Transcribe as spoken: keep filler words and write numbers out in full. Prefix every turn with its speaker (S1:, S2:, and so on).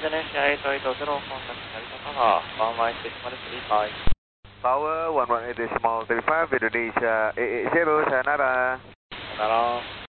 S1: Indonesia eight eight zero, contact Jakarta, one one decimal three five.
S2: Tower one one eight decimal three five, Indonesia eight eight zero, sayonara.
S1: Sayonara.